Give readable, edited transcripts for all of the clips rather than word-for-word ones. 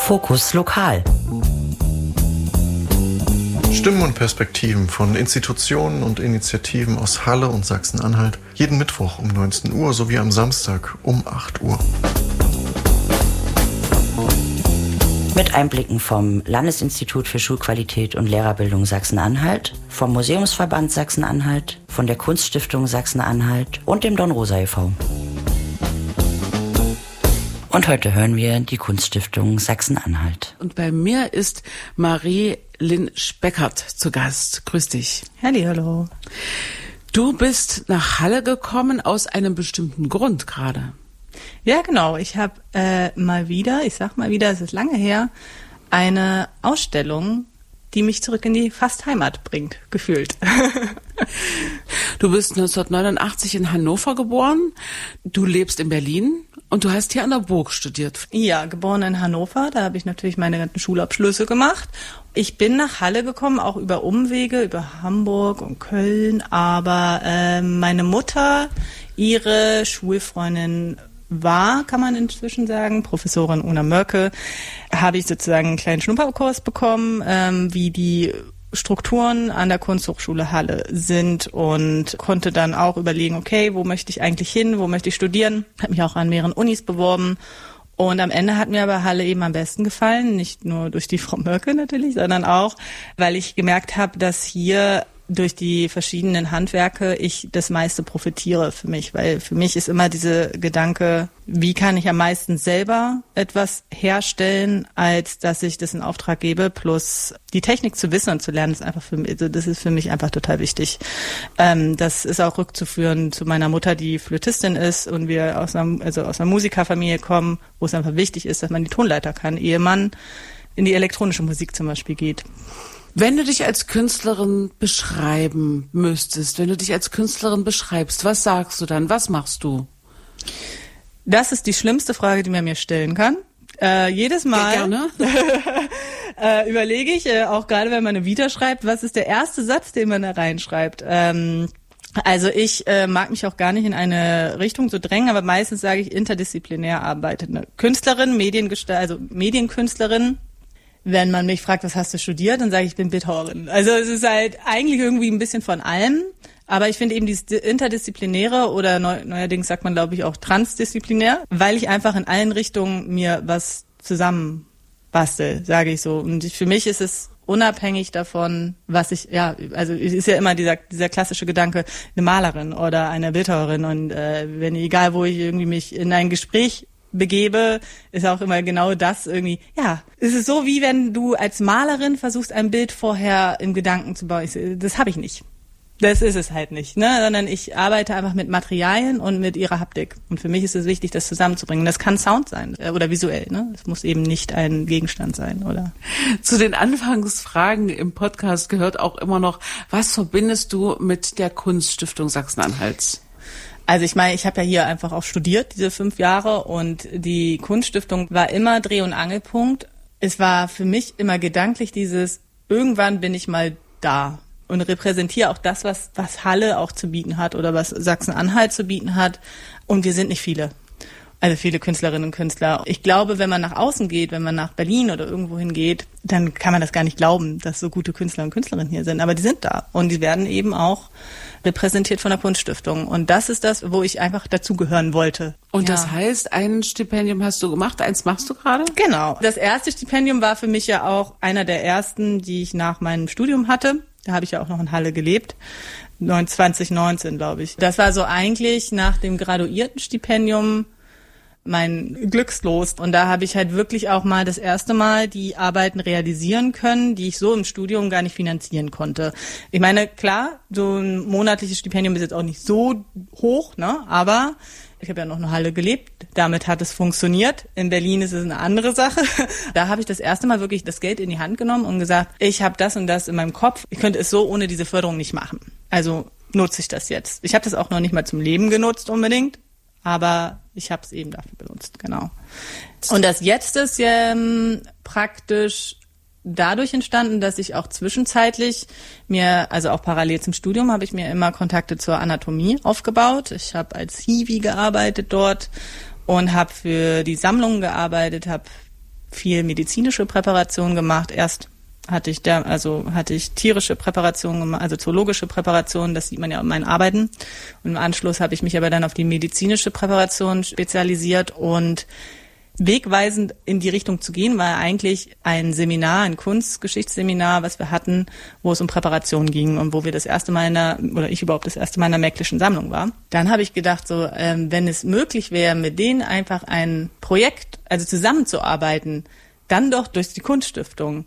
Fokus Lokal. Stimmen und Perspektiven von Institutionen und Initiativen aus Halle und Sachsen-Anhalt. Jeden Mittwoch um 19 Uhr sowie am Samstag um 8 Uhr. Mit Einblicken vom Landesinstitut für Schulqualität und Lehrerbildung Sachsen-Anhalt, vom Museumsverband Sachsen-Anhalt, von der Kunststiftung Sachsen-Anhalt und dem Dornrosa e.V. Und heute hören wir die Kunststiftung Sachsen-Anhalt. Und bei mir ist Marie-Lynn Speckert zu Gast. Grüß dich. Hallo. Du bist nach Halle gekommen aus einem bestimmten Grund gerade. Ja, genau. Ich habe mal wieder, es ist lange her, eine Ausstellung, die mich zurück in die fast Heimat bringt, gefühlt. Du bist 1989 in Hannover geboren, du lebst in Berlin und du hast hier an der Burg studiert. Ja, geboren in Hannover, da habe ich natürlich meine ganzen Schulabschlüsse gemacht. Ich bin nach Halle gekommen, auch über Umwege, über Hamburg und Köln, aber meine Mutter, ihre Schulfreundin war, kann man inzwischen sagen, Professorin Una Mörke, habe ich sozusagen einen kleinen Schnupperkurs bekommen, wie die Strukturen an der Kunsthochschule Halle sind und konnte dann auch überlegen, okay, wo möchte ich eigentlich hin, wo möchte ich studieren, habe mich auch an mehreren Unis beworben und am Ende hat mir aber Halle eben am besten gefallen, nicht nur durch die Frau Mörke natürlich, sondern auch, weil ich gemerkt habe, dass hier durch die verschiedenen Handwerke ich das meiste profitiere für mich, weil für mich ist immer dieser Gedanke, wie kann ich am meisten selber etwas herstellen, als dass ich das in Auftrag gebe, plus die Technik zu wissen und zu lernen, ist einfach für mich, also das ist für mich einfach total wichtig. Das ist auch rückzuführen zu meiner Mutter, die Flötistin ist und wir aus einer Musikerfamilie kommen, wo es einfach wichtig ist, dass man die Tonleiter kann, ehe man in die elektronische Musik zum Beispiel geht. Wenn du dich als Künstlerin beschreiben müsstest, wenn du dich als Künstlerin beschreibst, was sagst du dann? Was machst du? Das ist die schlimmste Frage, die man mir stellen kann. Jedes Mal gerne. Überlege ich, auch gerade wenn man eine Vita schreibt, was ist der erste Satz, den man da reinschreibt? Also ich mag mich auch gar nicht in eine Richtung so drängen, aber meistens sage ich interdisziplinär arbeitende Künstlerin, Medienkünstlerin. Wenn man mich fragt, was hast du studiert, dann sage ich bin Bildhauerin. Also es ist halt eigentlich irgendwie ein bisschen von allem, aber ich finde eben dieses Interdisziplinäre oder neuerdings sagt man, glaube ich, auch transdisziplinär, weil ich einfach in allen Richtungen mir was zusammenbastel, sage ich so. Und für mich ist es unabhängig davon, was ich, also es ist ja immer dieser klassische Gedanke, eine Malerin oder eine Bildhauerin und egal wo ich irgendwie mich in ein Gespräch begebe, ist auch immer genau das irgendwie, es ist so, wie wenn du als Malerin versuchst, ein Bild vorher in Gedanken zu bauen. Das habe ich nicht. Das ist es halt nicht, ne? Sondern ich arbeite einfach mit Materialien und mit ihrer Haptik. Und für mich ist es wichtig, das zusammenzubringen. Das kann Sound sein oder visuell, ne? Es muss eben nicht ein Gegenstand sein, oder? Zu den Anfangsfragen im Podcast gehört auch immer noch, was verbindest du mit der Kunststiftung Sachsen-Anhalts? Also ich meine, ich habe ja hier einfach auch studiert, diese 5 Jahre, und die Kunststiftung war immer Dreh- und Angelpunkt. Es war für mich immer gedanklich irgendwann bin ich mal da und repräsentiere auch das, was Halle auch zu bieten hat oder was Sachsen-Anhalt zu bieten hat. Und wir sind nicht viele. Also viele Künstlerinnen und Künstler. Ich glaube, wenn man nach außen geht, wenn man nach Berlin oder irgendwo hingeht, dann kann man das gar nicht glauben, dass so gute Künstler und Künstlerinnen hier sind. Aber die sind da und die werden eben auch repräsentiert von der Kunststiftung. Und das ist das, wo ich einfach dazugehören wollte. Und das heißt, ein Stipendium hast du gemacht, eins machst du gerade? Genau. Das erste Stipendium war für mich ja auch einer der ersten, die ich nach meinem Studium hatte. Da habe ich ja auch noch in Halle gelebt. 2019, glaube ich. Das war so eigentlich nach dem Graduiertenstipendium mein Glückslos. Und da habe ich halt wirklich auch mal das erste Mal die Arbeiten realisieren können, die ich so im Studium gar nicht finanzieren konnte. Ich meine, klar, so ein monatliches Stipendium ist jetzt auch nicht so hoch, ne? Aber ich habe ja noch in Halle gelebt, damit hat es funktioniert. In Berlin ist es eine andere Sache. Da habe ich das erste Mal wirklich das Geld in die Hand genommen und gesagt, ich habe das und das in meinem Kopf. Ich könnte es so ohne diese Förderung nicht machen. Also nutze ich das jetzt. Ich habe das auch noch nicht mal zum Leben genutzt unbedingt. Aber ich habe es eben dafür benutzt, genau. Und das jetzt ist praktisch dadurch entstanden, dass ich auch zwischenzeitlich also auch parallel zum Studium, habe ich mir immer Kontakte zur Anatomie aufgebaut. Ich habe als Hiwi gearbeitet dort und habe für die Sammlungen gearbeitet, habe viel medizinische Präparation gemacht. Erst hatte ich tierische Präparationen gemacht, also zoologische Präparationen, das sieht man ja in meinen Arbeiten. Und im Anschluss habe ich mich aber dann auf die medizinische Präparation spezialisiert und wegweisend in die Richtung zu gehen, war eigentlich ein Seminar, ein Kunstgeschichtsseminar, was wir hatten, wo es um Präparation ging und wo wir ich überhaupt das erste Mal in der Märkischen Sammlung war. Dann habe ich gedacht, wenn es möglich wäre, mit denen einfach ein Projekt, also zusammenzuarbeiten, dann doch durch die Kunststiftung.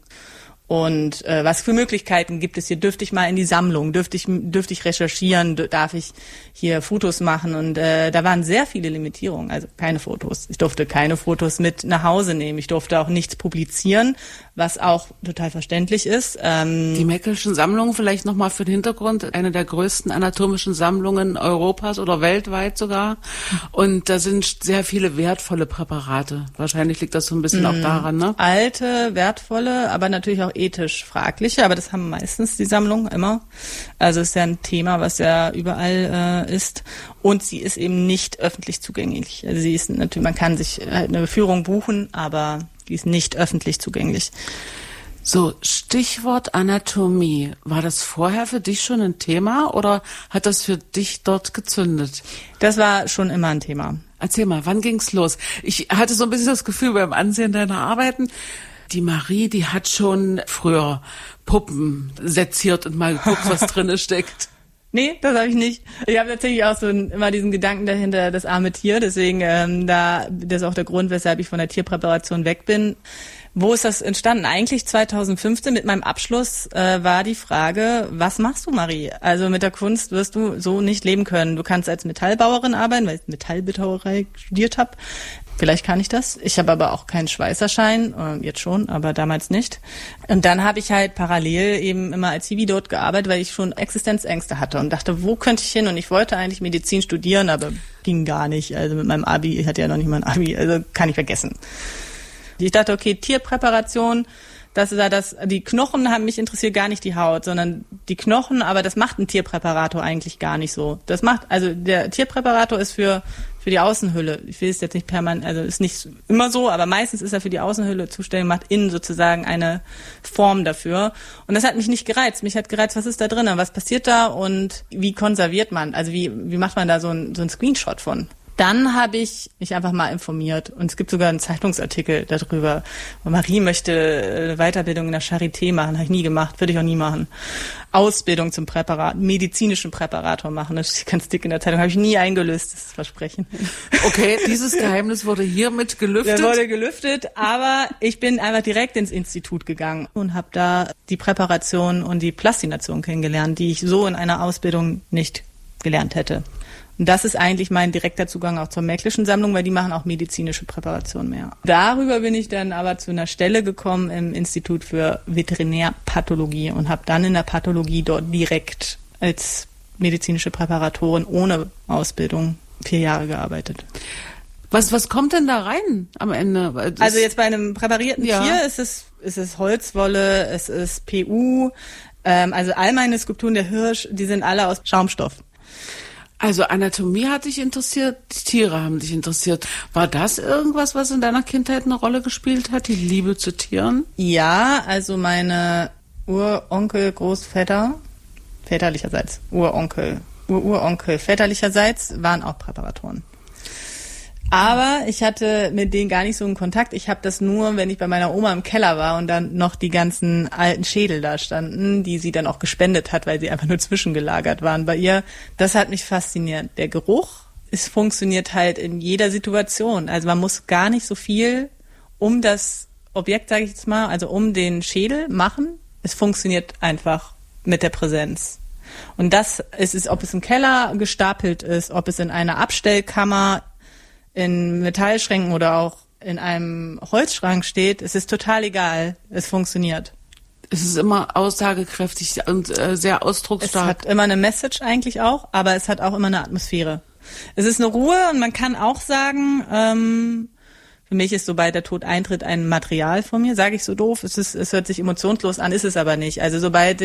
Und was für Möglichkeiten gibt es hier? Dürfte ich mal in die Sammlung? Dürfte ich recherchieren? Darf ich hier Fotos machen? Und da waren sehr viele Limitierungen, also keine Fotos. Ich durfte keine Fotos mit nach Hause nehmen. Ich durfte auch nichts publizieren, was auch total verständlich ist. Die Märkischen Sammlung, vielleicht nochmal für den Hintergrund, eine der größten anatomischen Sammlungen Europas oder weltweit sogar. Und da sind sehr viele wertvolle Präparate. Wahrscheinlich liegt das so ein bisschen auch daran, ne? Alte, wertvolle, aber natürlich auch ethisch fragliche, aber das haben meistens die Sammlungen immer. Also es ist ja ein Thema, was ja überall ist. Und sie ist eben nicht öffentlich zugänglich. Also sie ist natürlich, man kann sich eine Führung buchen, aber die ist nicht öffentlich zugänglich. So, Stichwort Anatomie. War das vorher für dich schon ein Thema oder hat das für dich dort gezündet? Das war schon immer ein Thema. Erzähl mal, wann ging's los? Ich hatte so ein bisschen das Gefühl beim Ansehen deiner Arbeiten, die Marie, die hat schon früher Puppen seziert und mal geguckt, was drin steckt. Nee, das habe ich nicht. Ich habe tatsächlich auch immer diesen Gedanken dahinter, das arme Tier. Deswegen, das ist auch der Grund, weshalb ich von der Tierpräparation weg bin. Wo ist das entstanden? Eigentlich 2015 mit meinem Abschluss war die Frage, was machst du, Marie? Also mit der Kunst wirst du so nicht leben können. Du kannst als Metallbauerin arbeiten, weil ich Metallbildhauerei studiert habe. Vielleicht kann ich das. Ich habe aber auch keinen Schweißerschein, jetzt schon, aber damals nicht. Und dann habe ich halt parallel eben immer als Hiwi dort gearbeitet, weil ich schon Existenzängste hatte und dachte, wo könnte ich hin? Und ich wollte eigentlich Medizin studieren, aber ging gar nicht. Also mit meinem Abi, ich hatte ja noch nicht mal ein Abi, also kann ich vergessen. Ich dachte, okay, Tierpräparation, die Knochen haben mich interessiert, gar nicht die Haut, sondern die Knochen, aber das macht ein Tierpräparator eigentlich gar nicht so. Der Tierpräparator ist für die Außenhülle. Ich will es jetzt nicht permanent, also ist nicht immer so, aber meistens ist er für die Außenhülle zuständig, macht innen sozusagen eine Form dafür. Und das hat mich nicht gereizt. Mich hat gereizt, was ist da drin, was passiert da und wie konserviert man, also wie macht man da so ein Screenshot von? Dann habe ich mich einfach mal informiert und es gibt sogar einen Zeitungsartikel darüber. Marie möchte Weiterbildung in der Charité machen, habe ich nie gemacht, würde ich auch nie machen. Ausbildung zum medizinischen Präparator machen, das ist ganz dick in der Zeitung, habe ich nie eingelöst, das Versprechen. Okay, dieses Geheimnis wurde hiermit gelüftet. Das wurde gelüftet, aber ich bin einfach direkt ins Institut gegangen und habe da die Präparation und die Plastination kennengelernt, die ich so in einer Ausbildung nicht gelernt hätte. Und das ist eigentlich mein direkter Zugang auch zur Märkischen Sammlung, weil die machen auch medizinische Präparationen mehr. Darüber bin ich dann aber zu einer Stelle gekommen im Institut für Veterinärpathologie und habe dann in der Pathologie dort direkt als medizinische Präparatorin ohne Ausbildung 4 Jahre gearbeitet. Was kommt denn da rein am Ende? Also jetzt bei einem präparierten Tier ist es Holzwolle, es ist PU, also all meine Skulpturen der Hirsch, die sind alle aus Schaumstoff. Also Anatomie hat dich interessiert, die Tiere haben dich interessiert. War das irgendwas, was in deiner Kindheit eine Rolle gespielt hat, die Liebe zu Tieren? Ja, also meine Uronkel, Großväter, väterlicherseits, Uronkel, väterlicherseits waren auch Präparatoren. Aber ich hatte mit denen gar nicht so einen Kontakt. Ich habe das nur, wenn ich bei meiner Oma im Keller war und dann noch die ganzen alten Schädel da standen, die sie dann auch gespendet hat, weil sie einfach nur zwischengelagert waren bei ihr. Das hat mich fasziniert. Der Geruch, es funktioniert halt in jeder Situation. Also man muss gar nicht so viel um das Objekt, sage ich jetzt mal, also um den Schädel machen. Es funktioniert einfach mit der Präsenz. Und das ist, ob es im Keller gestapelt ist, ob es in einer Abstellkammer in Metallschränken oder auch in einem Holzschrank steht, es ist total egal. Es funktioniert. Es ist immer aussagekräftig und sehr ausdrucksstark. Es hat immer eine Message eigentlich auch, aber es hat auch immer eine Atmosphäre. Es ist eine Ruhe und man kann auch sagen, Für mich ist, sobald der Tod eintritt, ein Material von mir, sage ich so doof. Es hört sich emotionslos an, ist es aber nicht. Also sobald,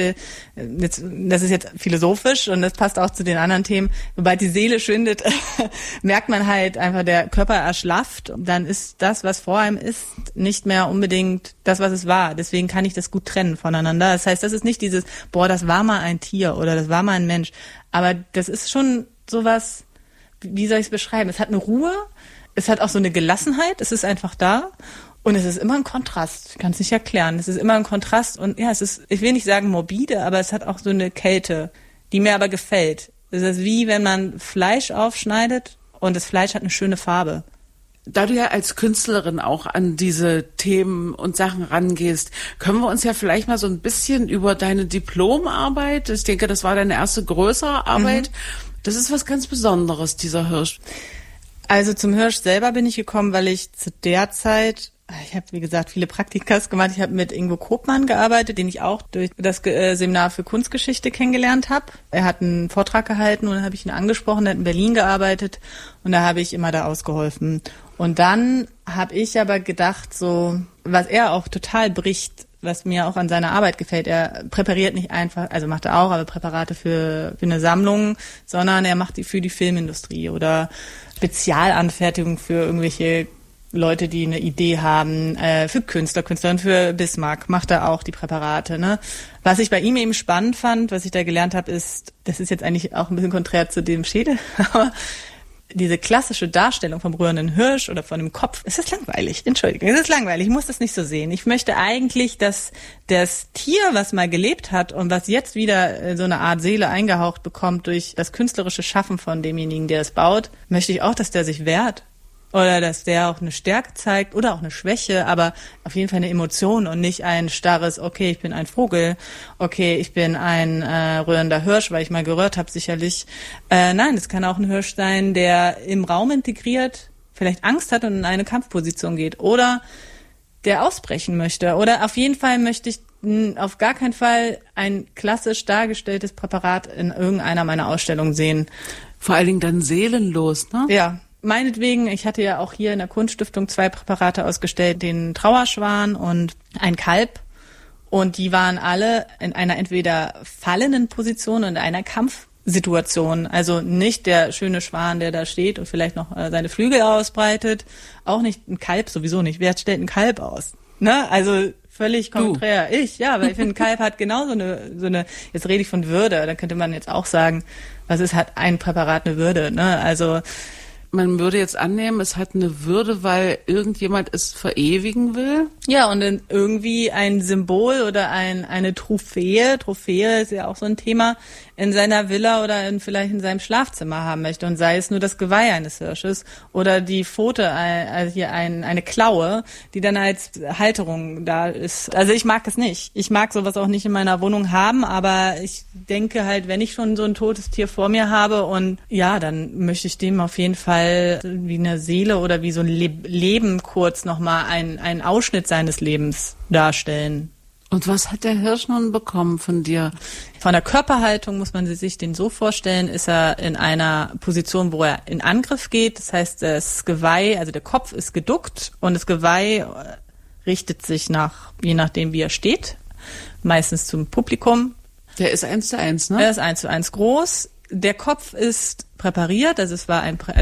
das ist jetzt philosophisch und das passt auch zu den anderen Themen, sobald die Seele schwindet, merkt man halt einfach, der Körper erschlafft. Dann ist das, was vor einem ist, nicht mehr unbedingt das, was es war. Deswegen kann ich das gut trennen voneinander. Das heißt, das ist nicht dieses, das war mal ein Tier oder das war mal ein Mensch. Aber das ist schon sowas, wie soll ich es beschreiben? Es hat eine Ruhe, es hat auch so eine Gelassenheit, es ist einfach da und es ist immer ein Kontrast. Ich kann es nicht erklären. Es ist immer ein Kontrast und ja, es ist, ich will nicht sagen morbide, aber es hat auch so eine Kälte, die mir aber gefällt. Es ist wie wenn man Fleisch aufschneidet und das Fleisch hat eine schöne Farbe. Da du ja als Künstlerin auch an diese Themen und Sachen rangehst, können wir uns ja vielleicht mal so ein bisschen über deine Diplomarbeit, ich denke, das war deine erste größere Arbeit, das ist was ganz Besonderes, dieser Hirsch. Also zum Hirsch selber bin ich gekommen, weil ich zu der Zeit, ich habe wie gesagt viele Praktikas gemacht, ich habe mit Ingo Kopmann gearbeitet, den ich auch durch das Seminar für Kunstgeschichte kennengelernt habe. Er hat einen Vortrag gehalten und dann habe ich ihn angesprochen, er hat in Berlin gearbeitet und da habe ich immer da ausgeholfen. Und dann habe ich aber gedacht, so was er auch total bricht, was mir auch an seiner Arbeit gefällt, er präpariert nicht einfach, also macht er auch, aber Präparate für eine Sammlung, sondern er macht die für die Filmindustrie oder Spezialanfertigung für irgendwelche Leute, die eine Idee haben, für Künstlerinnen, für Bismarck macht er auch die Präparate. Ne? Was ich bei ihm eben spannend fand, was ich da gelernt habe, ist, das ist jetzt eigentlich auch ein bisschen konträr zu dem Schädel, aber diese klassische Darstellung vom rührenden Hirsch oder von dem Kopf, es ist langweilig, Entschuldigung, es ist langweilig, ich muss das nicht so sehen. Ich möchte eigentlich, dass das Tier, was mal gelebt hat und was jetzt wieder so eine Art Seele eingehaucht bekommt durch das künstlerische Schaffen von demjenigen, der es baut, möchte ich auch, dass der sich wehrt. Oder dass der auch eine Stärke zeigt oder auch eine Schwäche, aber auf jeden Fall eine Emotion und nicht ein starres, okay, ich bin ein Vogel, okay, ich bin ein rührender Hirsch, weil ich mal gerührt habe, sicherlich. Nein, es kann auch ein Hirsch sein, der im Raum integriert, vielleicht Angst hat und in eine Kampfposition geht oder der ausbrechen möchte. Oder auf jeden Fall möchte ich auf gar keinen Fall ein klassisch dargestelltes Präparat in irgendeiner meiner Ausstellungen sehen. Vor allen Dingen dann seelenlos, ne? Ja. Meinetwegen, ich hatte ja auch hier in der Kunststiftung 2 Präparate ausgestellt, den Trauerschwan und ein Kalb. Und die waren alle in einer entweder fallenden Position und einer Kampfsituation. Also nicht der schöne Schwan, der da steht und vielleicht noch seine Flügel ausbreitet. Auch nicht ein Kalb, sowieso nicht. Wer stellt ein Kalb aus? Ne? Also völlig konträr. Weil ich finde, ein Kalb hat genau so eine, jetzt rede ich von Würde, da könnte man jetzt auch sagen, hat ein Präparat eine Würde, ne? Also, man würde jetzt annehmen, es hat eine Würde, weil irgendjemand es verewigen will. Ja, und dann irgendwie ein Symbol oder eine Trophäe ist ja auch so ein Thema, in seiner Villa oder vielleicht in seinem Schlafzimmer haben möchte. Und sei es nur das Geweih eines Hirsches oder die Pfote, also hier eine Klaue, die dann als Halterung da ist. Also ich mag es nicht. Ich mag sowas auch nicht in meiner Wohnung haben, aber ich denke halt, wenn ich schon so ein totes Tier vor mir habe und ja, dann möchte ich dem auf jeden Fall wie eine Seele oder wie so ein Leben kurz nochmal einen Ausschnitt seines Lebens darstellen. Und was hat der Hirsch nun bekommen von dir? Von der Körperhaltung muss man sich den so vorstellen, ist er in einer Position, wo er in Angriff geht. Das heißt, das Geweih, also der Kopf ist geduckt und das Geweih richtet sich je nachdem, wie er steht, meistens zum Publikum. Der ist 1:1, ne? Er ist 1:1 groß. Der Kopf ist präpariert, also es war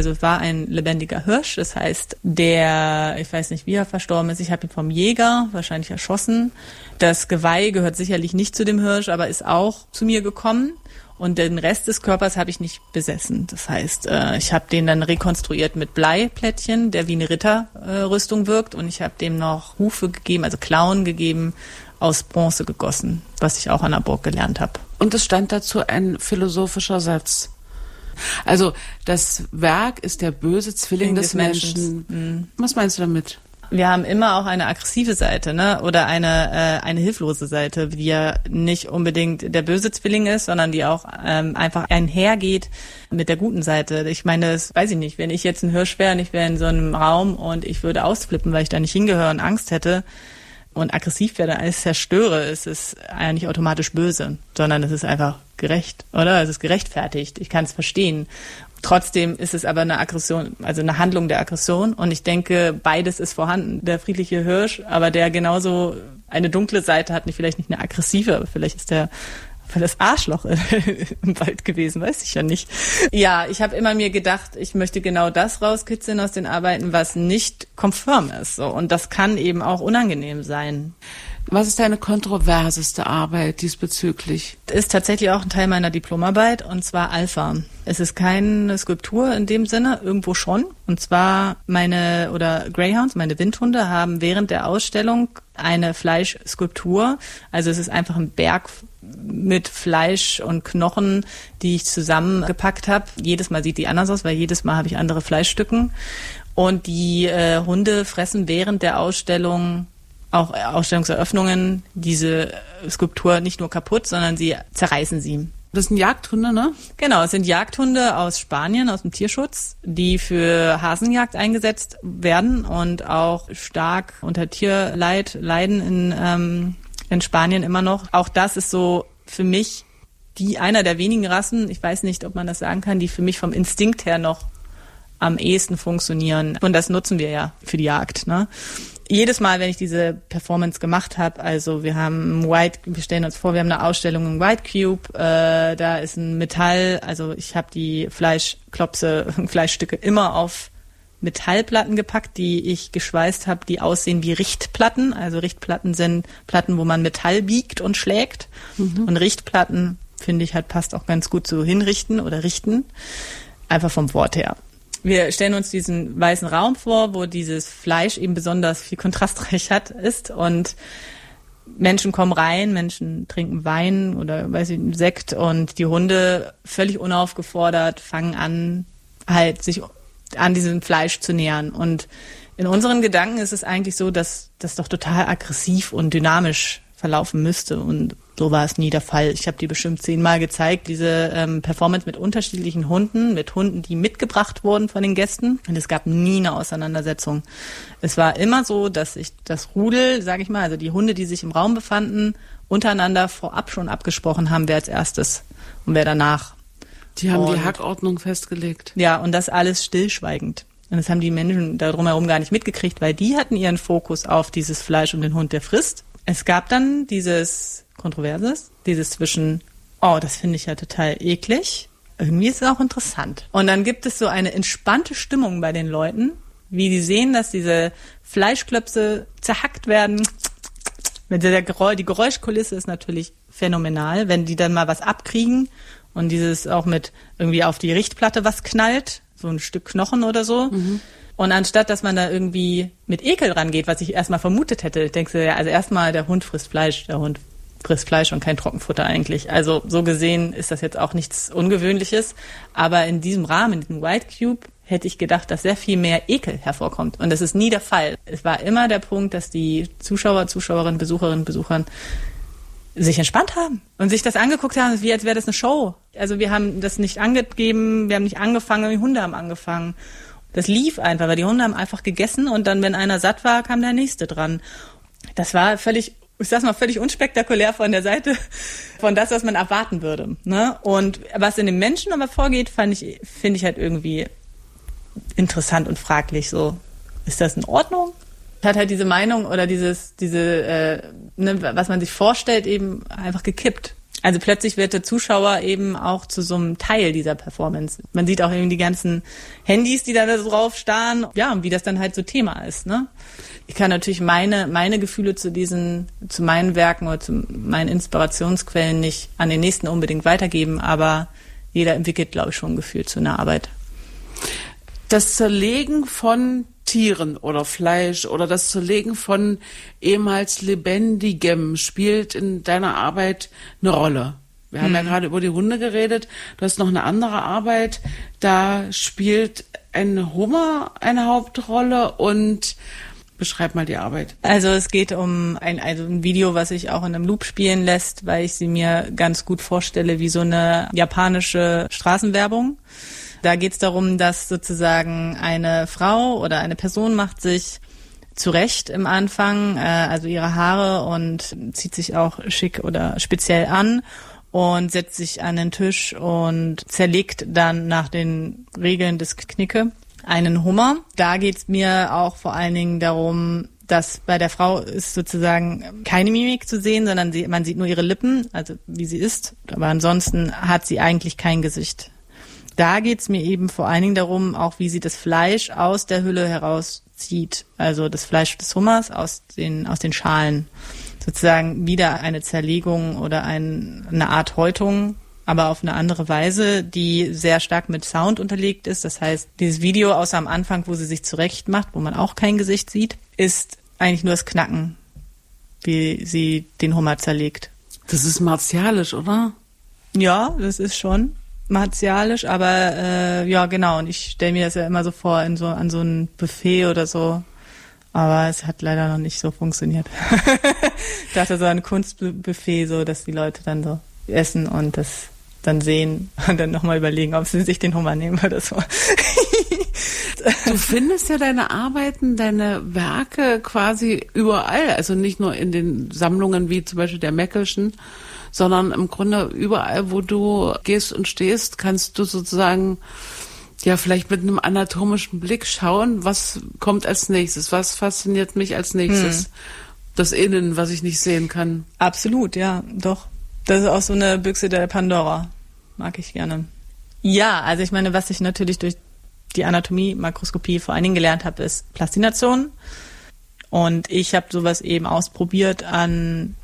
ein lebendiger Hirsch. Das heißt, ich weiß nicht, wie er verstorben ist. Ich habe ihn vom Jäger wahrscheinlich erschossen. Das Geweih gehört sicherlich nicht zu dem Hirsch, aber ist auch zu mir gekommen. Und den Rest des Körpers habe ich nicht besessen. Das heißt, ich habe den dann rekonstruiert mit Bleiplättchen, der wie eine Ritterrüstung wirkt. Und ich habe dem noch Hufe gegeben, also Klauen gegeben, aus Bronze gegossen, was ich auch an der Burg gelernt habe. Und es stand dazu ein philosophischer Satz. Also das Werk ist der böse Zwilling des Menschen. Mhm. Was meinst du damit? Wir haben immer auch eine aggressive Seite, ne? Oder eine hilflose Seite, die ja nicht unbedingt der böse Zwilling ist, sondern die auch einfach einhergeht mit der guten Seite. Ich meine, das weiß ich nicht, wenn ich jetzt ein Hirsch wäre und ich wäre in so einem Raum und ich würde ausflippen, weil ich da nicht hingehöre und Angst hätte und aggressiv werde, alles zerstöre, ist es eigentlich automatisch böse, sondern es ist einfach gerecht, oder? Es ist gerechtfertigt. Ich kann es verstehen. Trotzdem ist es aber eine Aggression, also eine Handlung der Aggression. Und ich denke, beides ist vorhanden. Der friedliche Hirsch, aber der genauso eine dunkle Seite hat, vielleicht nicht eine aggressive, aber vielleicht ist der das Arschloch im Wald gewesen, weiß ich ja nicht. Ja, ich habe immer mir gedacht, ich möchte genau das rauskitzeln aus den Arbeiten, was nicht konform ist. So. Und das kann eben auch unangenehm sein. Was ist deine kontroverseste Arbeit diesbezüglich? Ist tatsächlich auch ein Teil meiner Diplomarbeit, und zwar Alpha. Es ist keine Skulptur in dem Sinne, irgendwo schon. Und zwar meine Greyhounds, meine Windhunde, haben während der Ausstellung eine Fleischskulptur. Also es ist einfach ein Berg mit Fleisch und Knochen, die ich zusammengepackt habe. Jedes Mal sieht die anders aus, weil jedes Mal habe ich andere Fleischstücken. Und die Hunde fressen während der Ausstellung, auch Ausstellungseröffnungen, diese Skulptur nicht nur kaputt, sondern sie zerreißen sie. Das sind Jagdhunde, ne? Genau, es sind Jagdhunde aus Spanien, aus dem Tierschutz, die für Hasenjagd eingesetzt werden und auch stark unter Tierleid leiden in Spanien immer noch. Auch das ist so für mich einer der wenigen Rassen, ich weiß nicht, ob man das sagen kann, die für mich vom Instinkt her noch am ehesten funktionieren. Und das nutzen wir ja für die Jagd, ne? Jedes Mal, wenn ich diese Performance gemacht habe, also wir stellen uns vor, wir haben eine Ausstellung im White Cube, da ist ein Metall, also ich habe die Fleischstücke immer auf Metallplatten gepackt, die ich geschweißt habe, die aussehen wie Richtplatten. Also Richtplatten sind Platten, wo man Metall biegt und schlägt. Mhm. Und Richtplatten, finde ich, passt auch ganz gut zu hinrichten oder richten, einfach vom Wort her. Wir stellen uns diesen weißen Raum vor, wo dieses Fleisch eben besonders viel kontrastreich ist und Menschen kommen rein, Menschen trinken Wein oder Sekt und die Hunde völlig unaufgefordert fangen an, halt sich an diesem Fleisch zu nähern. Und in unseren Gedanken ist es eigentlich so, dass das doch total aggressiv und dynamisch verlaufen müsste, und so war es nie der Fall. Ich habe die bestimmt 10-mal gezeigt, diese Performance mit unterschiedlichen Hunden, mit Hunden, die mitgebracht wurden von den Gästen, und es gab nie eine Auseinandersetzung. Es war immer so, dass ich das Rudel, sage ich mal, also die Hunde, die sich im Raum befanden, untereinander vorab schon abgesprochen haben, wer als erstes und wer danach. Die haben die Hackordnung festgelegt. Ja, und das alles stillschweigend. Und das haben die Menschen da drumherum gar nicht mitgekriegt, weil die hatten ihren Fokus auf dieses Fleisch und den Hund, der frisst. Es gab dann dieses Kontroverses, dieses zwischen, oh, das finde ich ja total eklig, irgendwie ist es auch interessant. Und dann gibt es so eine entspannte Stimmung bei den Leuten, wie die sehen, dass diese Fleischklöpse zerhackt werden. Die Geräuschkulisse ist natürlich phänomenal, wenn die dann mal was abkriegen und dieses auch mit irgendwie auf die Richtplatte was knallt, so ein Stück Knochen oder so. Mhm. Und anstatt, dass man da irgendwie mit Ekel rangeht, was ich erstmal vermutet hätte, denkst du ja, also erstmal, der Hund frisst Fleisch und kein Trockenfutter eigentlich. Also so gesehen ist das jetzt auch nichts Ungewöhnliches. Aber in diesem Rahmen, in diesem White Cube, hätte ich gedacht, dass sehr viel mehr Ekel hervorkommt. Und das ist nie der Fall. Es war immer der Punkt, dass die Zuschauerinnen, Besucher sich entspannt haben und sich das angeguckt haben, wie als wäre das eine Show. Also wir haben das nicht angegeben, wir haben nicht angefangen, die Hunde haben angefangen. Das lief einfach, weil die Hunde haben einfach gegessen und dann, wenn einer satt war, kam der Nächste dran. Das war völlig unspektakulär von der Seite von das, was man erwarten würde, ne? Und was in den Menschen aber vorgeht, finde ich halt irgendwie interessant und fraglich. So, ist das in Ordnung? Hat halt diese Meinung oder was man sich vorstellt, eben einfach gekippt. Also plötzlich wird der Zuschauer eben auch zu so einem Teil dieser Performance. Man sieht auch eben die ganzen Handys, die da drauf starren. Ja, und wie das dann halt so Thema ist, ne? Ich kann natürlich meine Gefühle zu meinen Werken oder zu meinen Inspirationsquellen nicht an den nächsten unbedingt weitergeben, aber jeder entwickelt, glaube ich, schon ein Gefühl zu einer Arbeit. Das Zerlegen von Tieren oder Fleisch oder das Zerlegen von ehemals Lebendigem spielt in deiner Arbeit eine Rolle. Wir haben ja gerade über die Hunde geredet. Du hast noch eine andere Arbeit. Da spielt ein Hummer eine Hauptrolle, und beschreib mal die Arbeit. Also es geht um ein Video, was sich auch in einem Loop spielen lässt, weil ich sie mir ganz gut vorstelle wie so eine japanische Straßenwerbung. Da geht es darum, dass sozusagen eine Frau oder eine Person macht sich zurecht im Anfang, also ihre Haare, und zieht sich auch schick oder speziell an und setzt sich an den Tisch und zerlegt dann nach den Regeln des Knicke einen Hummer. Da geht's mir auch vor allen Dingen darum, dass bei der Frau ist sozusagen keine Mimik zu sehen, sondern man sieht nur ihre Lippen, also wie sie isst. Aber ansonsten hat sie eigentlich kein Gesicht. Da geht's mir eben vor allen Dingen darum, auch wie sie das Fleisch aus der Hülle herauszieht. Also das Fleisch des Hummers aus den Schalen. Sozusagen wieder eine Zerlegung oder eine Art Häutung, aber auf eine andere Weise, die sehr stark mit Sound unterlegt ist. Das heißt, dieses Video außer am Anfang, wo sie sich zurecht macht, wo man auch kein Gesicht sieht, ist eigentlich nur das Knacken, wie sie den Hummer zerlegt. Das ist martialisch, oder? Ja, das ist schon martialisch, aber ja genau. Und ich stelle mir das ja immer so vor an so ein Buffet oder so. Aber es hat leider noch nicht so funktioniert. Ich dachte so ein Kunstbuffet, so dass die Leute dann so essen und das dann sehen und dann nochmal überlegen, ob sie sich den Hummer nehmen oder so. Du findest ja deine Arbeiten, deine Werke quasi überall, also nicht nur in den Sammlungen wie zum Beispiel der Meckelschen, sondern im Grunde überall, wo du gehst und stehst, kannst du sozusagen ja vielleicht mit einem anatomischen Blick schauen, was kommt als nächstes, was fasziniert mich als nächstes. Das Innen, was ich nicht sehen kann. Absolut, ja, doch. Das ist auch so eine Büchse der Pandora. Mag ich gerne. Ja, also ich meine, was ich natürlich durch die Anatomie, Makroskopie vor allen Dingen gelernt habe, ist Plastination. Und ich habe sowas eben ausprobiert an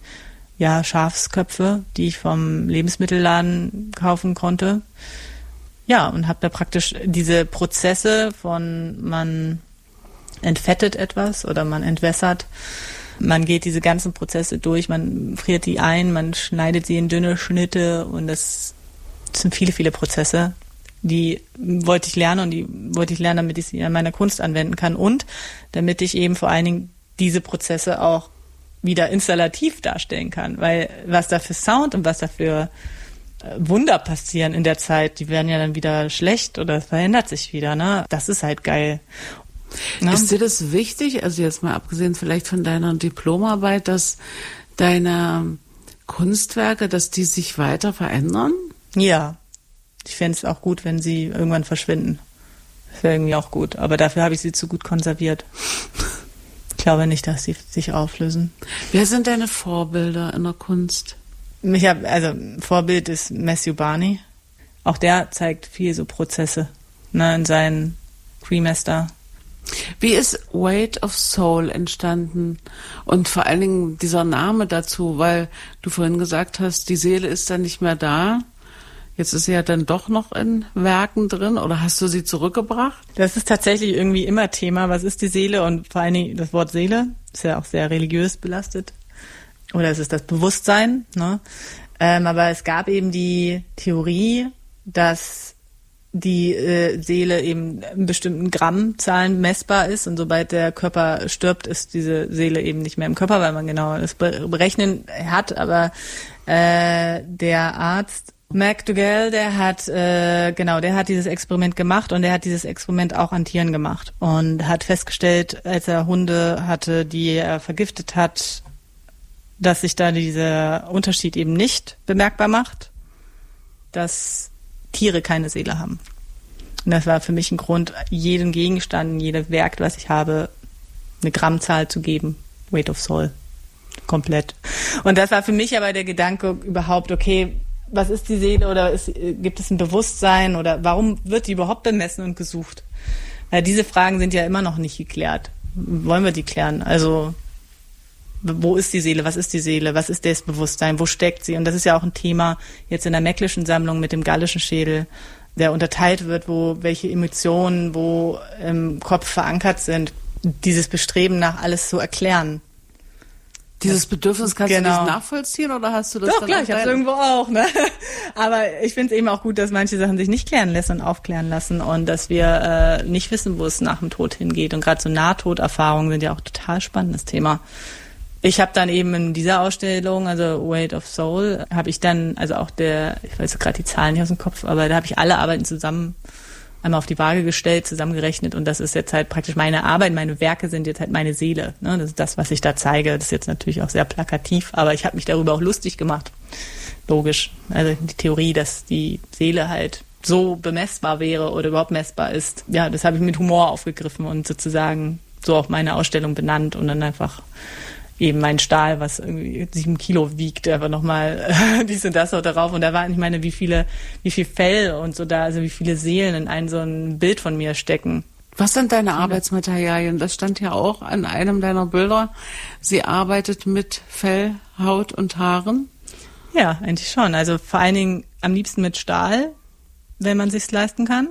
Schafsköpfe, die ich vom Lebensmittelladen kaufen konnte. Ja, und habe da praktisch diese Prozesse von man entfettet etwas oder man entwässert. Man geht diese ganzen Prozesse durch, man friert die ein, man schneidet sie in dünne Schnitte und das sind viele, viele Prozesse. Die wollte ich lernen und die wollte ich lernen, damit ich sie in meiner Kunst anwenden kann und damit ich eben vor allen Dingen diese Prozesse auch wieder installativ darstellen kann. Weil was da für Sound und was da für Wunder passieren in der Zeit, die werden ja dann wieder schlecht oder es verändert sich wieder, ne? Das ist halt geil. Ne? Ist dir das wichtig, also jetzt mal abgesehen vielleicht von deiner Diplomarbeit, dass deine Kunstwerke, dass die sich weiter verändern? Ja, ich fände es auch gut, wenn sie irgendwann verschwinden. Das wäre irgendwie auch gut, aber dafür habe ich sie zu gut konserviert. Ich glaube nicht, dass sie sich auflösen. Wer sind deine Vorbilder in der Kunst? Vorbild ist Matthew Barney. Auch der zeigt viel so Prozesse, ne, in seinen Cremaster. Wie ist Weight of Soul entstanden? Und vor allen Dingen dieser Name dazu, weil du vorhin gesagt hast, die Seele ist dann nicht mehr da. Jetzt ist sie ja dann doch noch in Werken drin, oder hast du sie zurückgebracht? Das ist tatsächlich irgendwie immer Thema. Was ist die Seele? Und vor allen Dingen das Wort Seele ist ja auch sehr religiös belastet. Oder es ist das Bewusstsein, ne? Aber es gab eben die Theorie, dass die Seele eben in bestimmten Grammzahlen messbar ist und sobald der Körper stirbt, ist diese Seele eben nicht mehr im Körper, weil man genau das berechnen hat. Aber der Arzt McDougall, der hat dieses Experiment gemacht und der hat dieses Experiment auch an Tieren gemacht und hat festgestellt, als er Hunde hatte, die er vergiftet hat, dass sich da dieser Unterschied eben nicht bemerkbar macht, dass Tiere keine Seele haben. Und das war für mich ein Grund, jedem Gegenstand, jedem Werk, was ich habe, eine Grammzahl zu geben. Weight of Soul. Komplett. Und das war für mich aber der Gedanke überhaupt, okay, was ist die Seele oder gibt es ein Bewusstsein oder warum wird die überhaupt bemessen und gesucht? Weil diese Fragen sind ja immer noch nicht geklärt. Wollen wir die klären? Also wo ist die Seele? Was ist die Seele? Was ist das Bewusstsein? Wo steckt sie? Und das ist ja auch ein Thema jetzt in der Meckelschen Sammlung mit dem gallischen Schädel, der unterteilt wird, wo welche Emotionen wo im Kopf verankert sind. Dieses Bestreben nach alles zu erklären. Dieses Bedürfnis kannst du nicht nachvollziehen oder hast du das? Doch, klar, ich hab's irgendwo auch, ne? Aber ich finde es eben auch gut, dass manche Sachen sich nicht klären lassen und aufklären lassen und dass wir nicht wissen, wo es nach dem Tod hingeht. Und gerade so Nahtoderfahrungen sind ja auch total spannendes Thema. Ich habe dann eben in dieser Ausstellung, also Weight of Soul, habe ich dann, also auch ich weiß gerade die Zahlen nicht aus dem Kopf, aber da habe ich alle Arbeiten zusammen einmal auf die Waage gestellt, zusammengerechnet und das ist jetzt halt praktisch meine Arbeit, meine Werke sind jetzt halt meine Seele. Ne? Das ist das, was ich da zeige. Das ist jetzt natürlich auch sehr plakativ, aber ich habe mich darüber auch lustig gemacht. logisch. Also die Theorie, dass die Seele halt so bemessbar wäre oder überhaupt messbar ist, ja, das habe ich mit Humor aufgegriffen und sozusagen so auch meine Ausstellung benannt und dann einfach eben mein Stahl, was irgendwie 7 Kilo wiegt, einfach nochmal dies und das darauf. Und da war, ich meine, wie viel Fell und so da, also wie viele Seelen in so ein Bild von mir stecken. Was sind deine Arbeitsmaterialien? Das stand ja auch an einem deiner Bilder. Sie arbeitet mit Fell, Haut und Haaren. Ja, eigentlich schon. Also vor allen Dingen am liebsten mit Stahl, wenn man sich's leisten kann.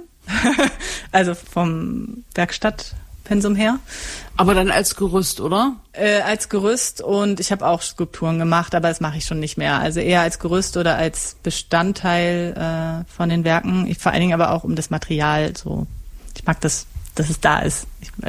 Also vom Werkstattpensum her. Aber dann als Gerüst, oder? Als Gerüst, und ich habe auch Skulpturen gemacht, aber das mache ich schon nicht mehr. Also eher als Gerüst oder als Bestandteil von den Werken. Vor allen Dingen aber auch um das Material. So, ich mag das, dass es da ist.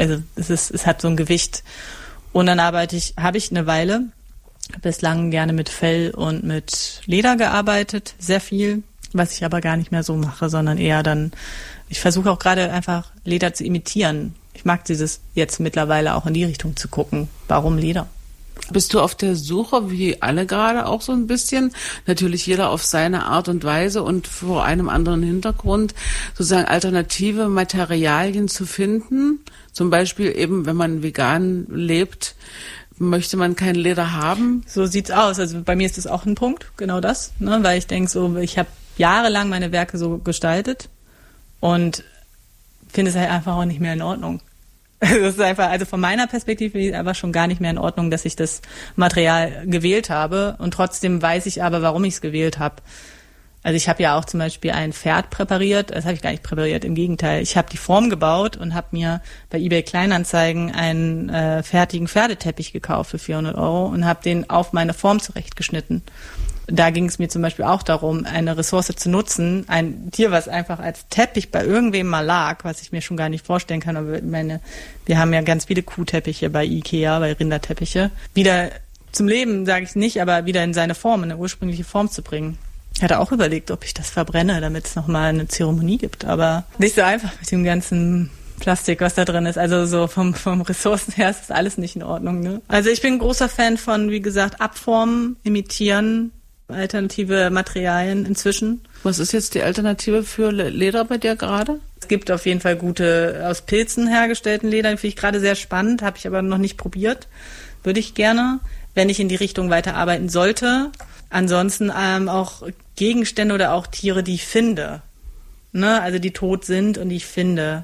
Es hat so ein Gewicht. Und dann habe ich eine Weile bislang gerne mit Fell und mit Leder gearbeitet, sehr viel, was ich aber gar nicht mehr so mache, sondern eher dann, ich versuche auch gerade einfach Leder zu imitieren. Ich mag dieses jetzt mittlerweile auch in die Richtung zu gucken. Warum Leder? Bist du auf der Suche, wie alle gerade auch so ein bisschen, natürlich jeder auf seine Art und Weise und vor einem anderen Hintergrund, sozusagen alternative Materialien zu finden? Zum Beispiel eben, wenn man vegan lebt, möchte man kein Leder haben? So sieht's aus. Also bei mir ist das auch ein Punkt, genau das, ne? Weil ich denke so, ich habe jahrelang meine Werke so gestaltet und finde es halt einfach auch nicht mehr in Ordnung. Das ist einfach, also von meiner Perspektive ist es einfach schon gar nicht mehr in Ordnung, dass ich das Material gewählt habe, und trotzdem weiß ich aber, warum ich es gewählt habe. Also ich habe ja auch zum Beispiel ein Pferd präpariert, das habe ich gar nicht präpariert, im Gegenteil. Ich habe die Form gebaut und habe mir bei eBay Kleinanzeigen einen fertigen Pferdeteppich gekauft für 400 € und habe den auf meine Form zurechtgeschnitten. Da ging es mir zum Beispiel auch darum, eine Ressource zu nutzen, ein Tier, was einfach als Teppich bei irgendwem mal lag, was ich mir schon gar nicht vorstellen kann. Aber wir haben ja ganz viele Kuhteppiche bei Ikea, bei Rinderteppiche. Wieder zum Leben, sage ich nicht, aber wieder in seine Form, in eine ursprüngliche Form zu bringen. Ich hatte auch überlegt, ob ich das verbrenne, damit es nochmal eine Zeremonie gibt, aber nicht so einfach mit dem ganzen Plastik, was da drin ist. Also so vom Ressourcen her ist das alles nicht in Ordnung, ne? Also ich bin ein großer Fan von, wie gesagt, Abformen, Imitieren, alternative Materialien inzwischen. Was ist jetzt die Alternative für Leder bei dir gerade? Es gibt auf jeden Fall gute aus Pilzen hergestellten Leder, finde ich gerade sehr spannend, habe ich aber noch nicht probiert. Würde ich gerne, wenn ich in die Richtung weiterarbeiten sollte. Ansonsten auch Gegenstände oder auch Tiere, die ich finde. Ne? Also die tot sind und die ich finde.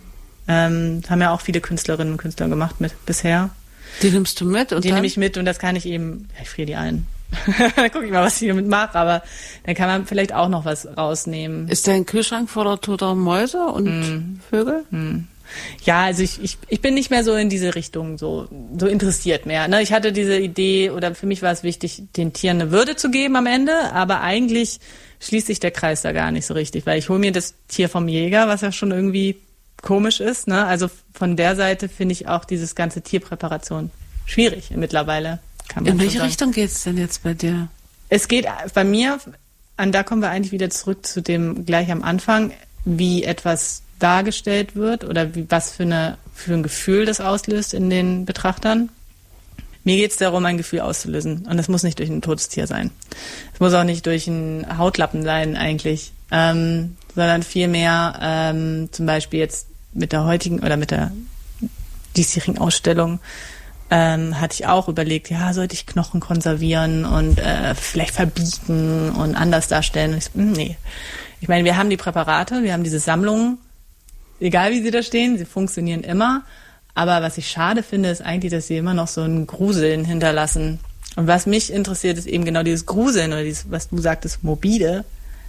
Haben ja auch viele Künstlerinnen und Künstler gemacht bisher. Die nimmst du mit? Und die nehme ich mit, und das kann ich eben, ich friere die ein. Dann gucke ich mal, was ich damit mache, aber dann kann man vielleicht auch noch was rausnehmen. Ist dein Kühlschrank voller toter Mäuse und Vögel? Ja, also ich bin nicht mehr so in diese Richtung so interessiert mehr. Ne? Ich hatte diese Idee, oder für mich war es wichtig, den Tieren eine Würde zu geben am Ende, aber eigentlich schließt sich der Kreis da gar nicht so richtig, weil ich hole mir das Tier vom Jäger, was ja schon irgendwie komisch ist. Ne? Also von der Seite finde ich auch dieses ganze Tierpräparation schwierig mittlerweile. In welche Richtung geht es denn jetzt bei dir? Es geht bei mir, da kommen wir eigentlich wieder zurück zu dem gleich am Anfang, wie etwas dargestellt wird oder was für ein Gefühl das auslöst in den Betrachtern. Mir geht es darum, ein Gefühl auszulösen. Und das muss nicht durch ein totes Tier sein. Es muss auch nicht durch einen Hautlappen sein eigentlich, sondern vielmehr zum Beispiel jetzt mit der heutigen oder mit der diesjährigen Ausstellung hatte ich auch überlegt, ja, sollte ich Knochen konservieren und vielleicht verbiegen und anders darstellen. Und ich so, nee. Ich meine, wir haben die Präparate, wir haben diese Sammlungen, egal wie sie da stehen, sie funktionieren immer. Aber was ich schade finde, ist eigentlich, dass sie immer noch so ein Gruseln hinterlassen. Und was mich interessiert, ist eben genau dieses Gruseln oder dieses, was du sagtest, morbide,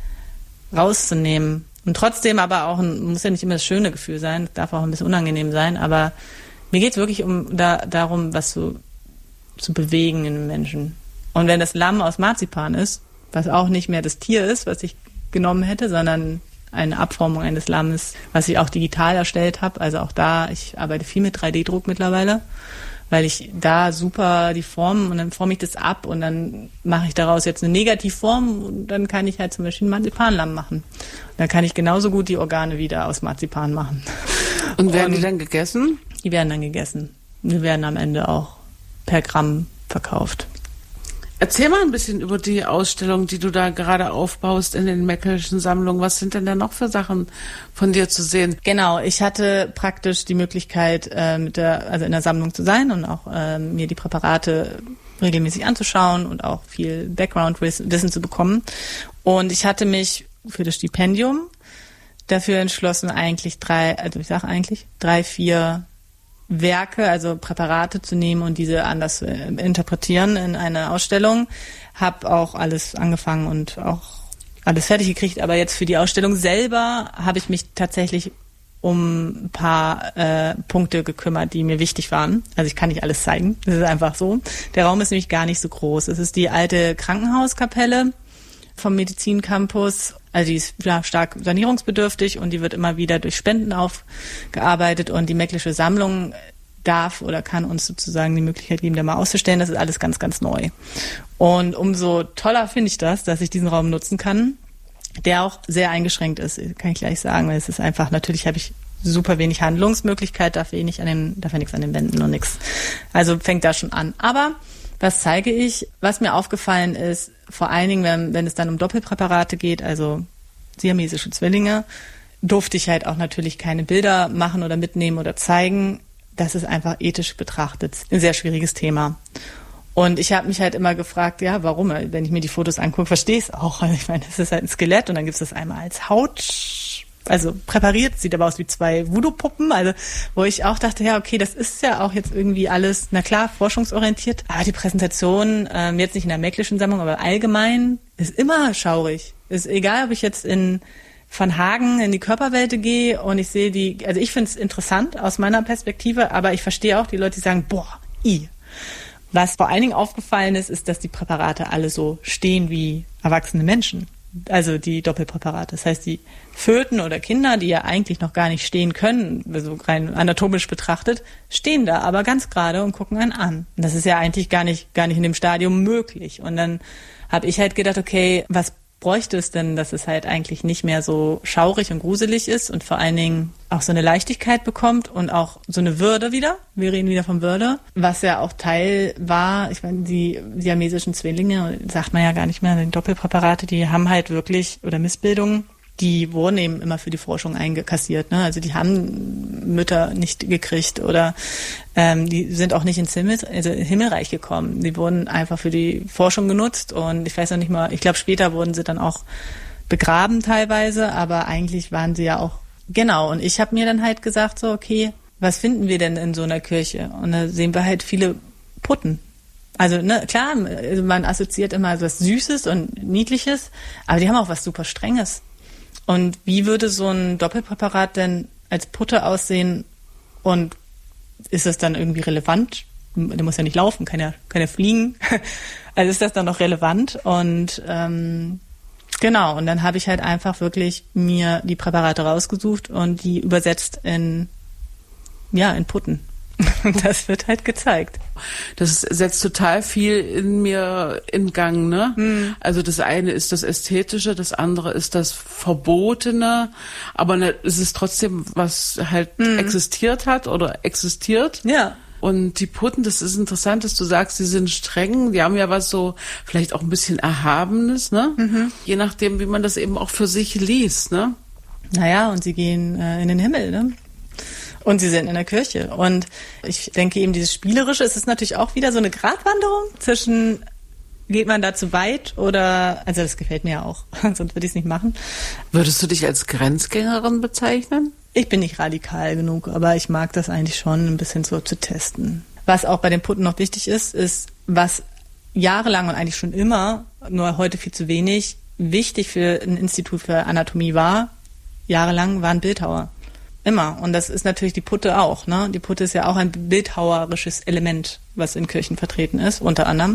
rauszunehmen. Und trotzdem aber auch, muss ja nicht immer das schöne Gefühl sein, darf auch ein bisschen unangenehm sein, aber mir geht es wirklich darum, was zu bewegen in den Menschen. Und wenn das Lamm aus Marzipan ist, was auch nicht mehr das Tier ist, was ich genommen hätte, sondern eine Abformung eines Lammes, was ich auch digital erstellt habe, also auch da, ich arbeite viel mit 3D-Druck mittlerweile, weil ich da super die Form, und dann forme ich das ab und dann mache ich daraus jetzt eine Negativform und dann kann ich halt zum Beispiel ein Marzipanlamm machen. Dann kann ich genauso gut die Organe wieder aus Marzipan machen. Und werden die dann gegessen? Die werden dann gegessen. Die werden am Ende auch per Gramm verkauft. Erzähl mal ein bisschen über die Ausstellung, die du da gerade aufbaust in den Meckelschen Sammlungen. Was sind denn da noch für Sachen von dir zu sehen? Genau, ich hatte praktisch die Möglichkeit, in der Sammlung zu sein und auch mir die Präparate regelmäßig anzuschauen und auch viel Background-Wissen zu bekommen. Und ich hatte mich für das Stipendium dafür entschlossen, drei, vier Werke, also Präparate zu nehmen und diese anders zu interpretieren in eine Ausstellung. Hab auch alles angefangen und auch alles fertig gekriegt, aber jetzt für die Ausstellung selber habe ich mich tatsächlich um ein paar Punkte gekümmert, die mir wichtig waren. Also ich kann nicht alles zeigen, das ist einfach so. Der Raum ist nämlich gar nicht so groß. Es ist die alte Krankenhauskapelle vom Medizincampus. Also die ist stark sanierungsbedürftig und die wird immer wieder durch Spenden aufgearbeitet und die Mecklische Sammlung darf oder kann uns sozusagen die Möglichkeit geben, da mal auszustellen. Das ist alles ganz, ganz neu. Und umso toller finde ich das, dass ich diesen Raum nutzen kann, der auch sehr eingeschränkt ist, kann ich gleich sagen, weil es ist einfach, natürlich habe ich super wenig Handlungsmöglichkeit, darf nichts an den Wänden und nichts. Also fängt da schon an. Aber was zeige ich? Was mir aufgefallen ist, vor allen Dingen, wenn es dann um Doppelpräparate geht, also siamesische Zwillinge, durfte ich halt auch natürlich keine Bilder machen oder mitnehmen oder zeigen. Das ist einfach ethisch betrachtet ein sehr schwieriges Thema. Und ich habe mich halt immer gefragt, ja, warum? Wenn ich mir die Fotos angucke, verstehe ich es auch. Also ich meine, das ist halt ein Skelett und dann gibt es das einmal als Haut, also präpariert, sieht aber aus wie 2 Voodoo-Puppen, also wo ich auch dachte, ja, okay, das ist ja auch jetzt irgendwie alles, na klar, forschungsorientiert, aber die Präsentation, jetzt nicht in der Mecklischen Sammlung, aber allgemein, ist immer schaurig. Ist egal, ob ich jetzt in Van Hagen in die Körperwelt gehe und ich sehe also ich finde es interessant aus meiner Perspektive, aber ich verstehe auch die Leute, die sagen, boah, Was vor allen Dingen aufgefallen ist, dass die Präparate alle so stehen wie erwachsene Menschen. Also die Doppelpräparate. Das heißt, die Föten oder Kinder, die ja eigentlich noch gar nicht stehen können, so rein anatomisch betrachtet, stehen da aber ganz gerade und gucken einen an. Und das ist ja eigentlich gar nicht in dem Stadium möglich. Und dann habe ich halt gedacht, okay, was bräuchte es denn, dass es halt eigentlich nicht mehr so schaurig und gruselig ist und vor allen Dingen auch so eine Leichtigkeit bekommt und auch so eine Würde wieder. Wir reden wieder von Würde, was ja auch Teil war. Ich meine, die siamesischen Zwillinge, sagt man ja gar nicht mehr, die Doppelpräparate, die haben halt wirklich, oder Missbildungen, die wurden eben immer für die Forschung eingekassiert. Ne? Also die haben Mütter nicht gekriegt oder die sind auch nicht ins Himmelreich gekommen. Die wurden einfach für die Forschung genutzt und ich weiß noch nicht mal, ich glaube später wurden sie dann auch begraben teilweise, aber eigentlich waren sie ja auch, genau. Und ich habe mir dann halt gesagt, so okay, was finden wir denn in so einer Kirche? Und da sehen wir halt viele Putten. Also ne, klar, man assoziiert immer so was Süßes und Niedliches, aber die haben auch was super Strenges. Und wie würde so ein Doppelpräparat denn als Putte aussehen und ist das dann irgendwie relevant? Der muss ja nicht laufen, kann ja fliegen. Also ist das dann noch relevant? Und genau, und dann habe ich halt einfach wirklich mir die Präparate rausgesucht und die übersetzt in Putten. Das wird halt gezeigt. Das setzt total viel in mir in Gang, ne? Mhm. Also das eine ist das Ästhetische, das andere ist das Verbotene, aber es ist trotzdem, was halt existiert hat oder existiert. Ja. Und die Putten, das ist interessant, dass du sagst, die sind streng, die haben ja was so, vielleicht auch ein bisschen Erhabenes, ne? Mhm. Je nachdem, wie man das eben auch für sich liest, ne? Naja, und sie gehen in den Himmel, ne? Und sie sind in der Kirche. Und ich denke eben, dieses Spielerische, es ist natürlich auch wieder so eine Gratwanderung zwischen, geht man da zu weit oder, also das gefällt mir ja auch, sonst würde ich es nicht machen. Würdest du dich als Grenzgängerin bezeichnen? Ich bin nicht radikal genug, aber ich mag das eigentlich schon, ein bisschen so zu testen. Was auch bei den Putten noch wichtig ist, was jahrelang und eigentlich schon immer, nur heute viel zu wenig, wichtig für ein Institut für Anatomie war, jahrelang waren Bildhauer. Immer. Und das ist natürlich die Putte auch, ne? Die Putte ist ja auch ein bildhauerisches Element, was in Kirchen vertreten ist, unter anderem.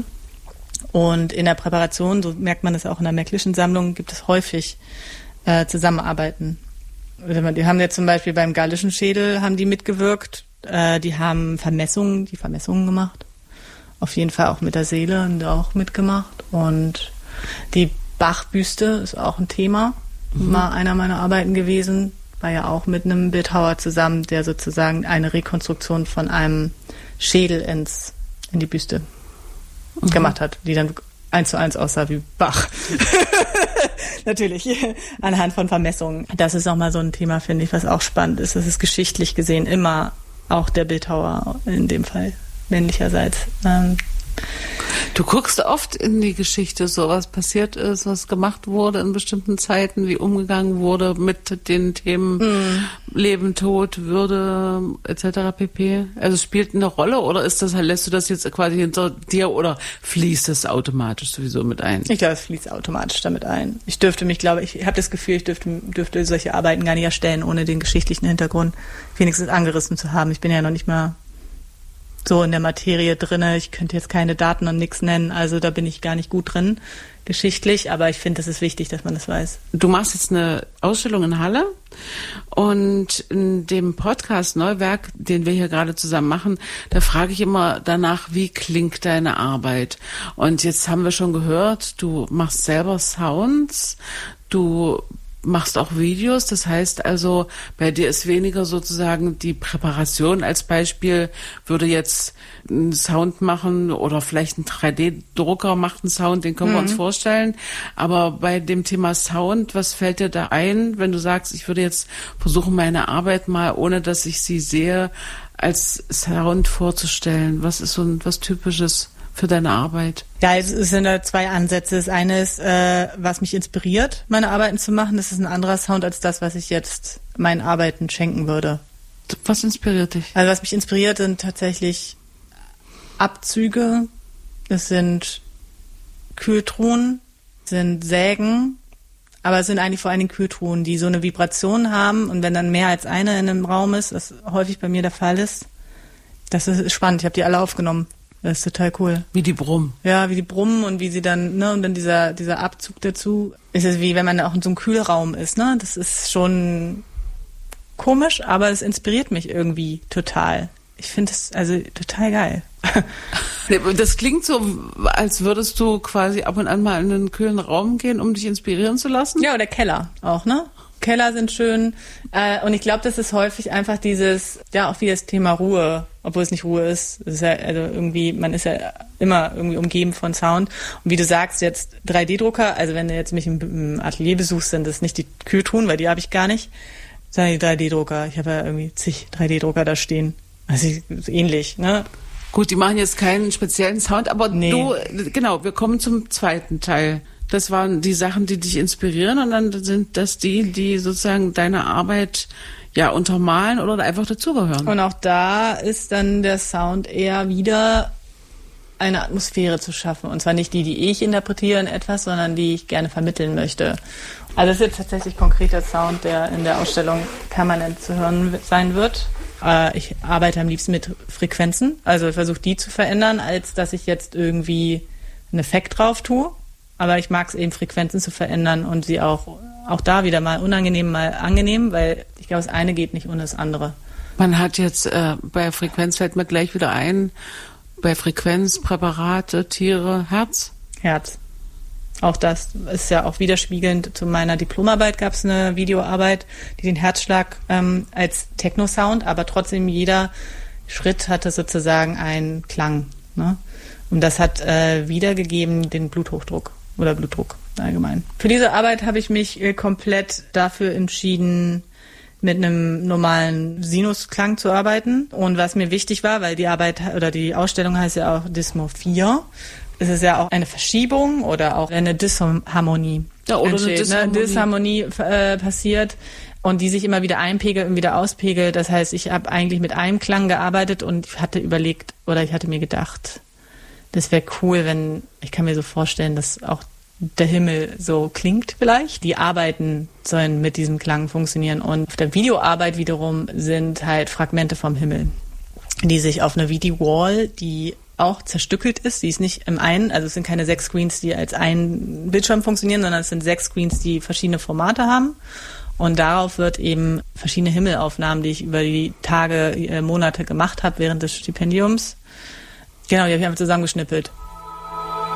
Und in der Präparation, so merkt man das auch in der Mecklischen Sammlung, gibt es häufig Zusammenarbeiten. Die haben jetzt zum Beispiel beim gallischen Schädel haben die mitgewirkt. Die haben Vermessungen gemacht. Auf jeden Fall auch mit der Seele haben die auch mitgemacht. Und die Bach-Büste ist auch ein Thema. War einer meiner Arbeiten gewesen. War ja auch mit einem Bildhauer zusammen, der sozusagen eine Rekonstruktion von einem Schädel in die Büste gemacht hat, die dann 1:1 aussah wie Bach. Natürlich, anhand von Vermessungen. Das ist nochmal so ein Thema, finde ich, was auch spannend ist. Das ist geschichtlich gesehen immer auch der Bildhauer, in dem Fall männlicherseits. Du guckst oft in die Geschichte, so was passiert ist, was gemacht wurde in bestimmten Zeiten, wie umgegangen wurde mit den Themen Leben, Tod, Würde etc. pp. Also spielt eine Rolle oder lässt du das jetzt quasi hinter dir oder fließt es automatisch sowieso mit ein? Ich glaube, es fließt automatisch damit ein. Ich habe das Gefühl, ich dürfte solche Arbeiten gar nicht erstellen, ohne den geschichtlichen Hintergrund wenigstens angerissen zu haben. Ich bin ja noch nicht mal so in der Materie drinne. Ich könnte jetzt keine Daten und nichts nennen, also da bin ich gar nicht gut drin, geschichtlich, aber ich finde, das ist wichtig, dass man das weiß. Du machst jetzt eine Ausstellung in Halle und in dem Podcast Neuwerk, den wir hier gerade zusammen machen, da frage ich immer danach, wie klingt deine Arbeit? Und jetzt haben wir schon gehört, du machst selber Sounds, du machst auch Videos, das heißt also, bei dir ist weniger sozusagen die Präparation. Als Beispiel würde jetzt ein Sound machen oder vielleicht ein 3D-Drucker macht einen Sound, den können wir uns vorstellen. Aber bei dem Thema Sound, was fällt dir da ein, wenn du sagst, ich würde jetzt versuchen, meine Arbeit mal, ohne dass ich sie sehe, als Sound vorzustellen? Was ist so was Typisches für deine Arbeit? Ja, es sind da zwei Ansätze. Das eine ist, was mich inspiriert, meine Arbeiten zu machen. Das ist ein anderer Sound als das, was ich jetzt meinen Arbeiten schenken würde. Was inspiriert dich? Also was mich inspiriert, sind tatsächlich Abzüge. Das sind Kühltruhen, sind Sägen, aber es sind eigentlich vor allen Dingen Kühltruhen, die so eine Vibration haben. Und wenn dann mehr als eine in einem Raum ist, was häufig bei mir der Fall ist, das ist spannend. Ich habe die alle aufgenommen. Das ist total cool. Wie die brummen. Ja, wie die brummen und wie sie dann, ne, und dann dieser Abzug dazu. Ist es wie wenn man auch in so einem Kühlraum ist, ne? Das ist schon komisch, aber es inspiriert mich irgendwie total. Ich finde es also total geil. Das klingt so, als würdest du quasi ab und an mal in einen kühlen Raum gehen, um dich inspirieren zu lassen. Ja, oder Keller auch, ne? Keller sind schön. Und ich glaube, das ist häufig einfach dieses, ja, auch wie das Thema Ruhe, obwohl es nicht Ruhe ist. Es ist ja, also irgendwie, man ist ja immer irgendwie umgeben von Sound. Und wie du sagst, jetzt 3D-Drucker, also wenn du jetzt mich im Atelier besuchst, sind das nicht die Kühltruhen, weil die habe ich gar nicht, sondern die 3D-Drucker. Ich habe ja irgendwie zig 3D-Drucker da stehen. Also ähnlich, ne? Gut, die machen jetzt keinen speziellen Sound, aber nee. Genau, wir kommen zum zweiten Teil. Das waren die Sachen, die dich inspirieren und dann sind das die sozusagen deine Arbeit ja untermalen oder einfach dazugehören. Und auch da ist dann der Sound eher wieder eine Atmosphäre zu schaffen. Und zwar nicht die ich interpretiere in etwas, sondern die ich gerne vermitteln möchte. Also das ist jetzt tatsächlich konkreter Sound, der in der Ausstellung permanent zu hören sein wird. Ich arbeite am liebsten mit Frequenzen, also ich versuche die zu verändern, als dass ich jetzt irgendwie einen Effekt drauf tue. Aber ich mag es eben, Frequenzen zu verändern und sie auch da wieder mal unangenehm, mal angenehm, weil ich glaube, das eine geht nicht ohne das andere. Man hat jetzt bei Frequenz fällt mir gleich wieder ein, bei Frequenz, Präparate, Tiere, Herz. Herz. Auch das ist ja auch widerspiegelnd zu meiner Diplomarbeit, gab es eine Videoarbeit, die den Herzschlag als Techno-Sound, aber trotzdem jeder Schritt hatte sozusagen einen Klang. Ne? Und das hat wiedergegeben den Bluthochdruck oder Blutdruck allgemein. Für diese Arbeit habe ich mich komplett dafür entschieden, mit einem normalen Sinusklang zu arbeiten. Und was mir wichtig war, weil die Arbeit oder die Ausstellung heißt ja auch Dysmorphia, ist es ja auch eine Verschiebung oder auch eine Disharmonie. Ja, oder entsteht, eine Disharmonie passiert und die sich immer wieder einpegelt und wieder auspegelt. Das heißt, ich habe eigentlich mit einem Klang gearbeitet und ich hatte mir gedacht, das wäre cool, ich kann mir so vorstellen, dass auch der Himmel so klingt vielleicht. Die Arbeiten sollen mit diesem Klang funktionieren. Und auf der Videoarbeit wiederum sind halt Fragmente vom Himmel, die sich auf einer Video-Wall, die auch zerstückelt ist, die ist nicht im einen, also es sind keine 6 Screens, die als ein Bildschirm funktionieren, sondern es sind 6 Screens, die verschiedene Formate haben. Und darauf wird eben verschiedene Himmelaufnahmen, die ich über die Tage, Monate gemacht habe während des Stipendiums, genau, die habe ich einfach zusammengeschnippelt.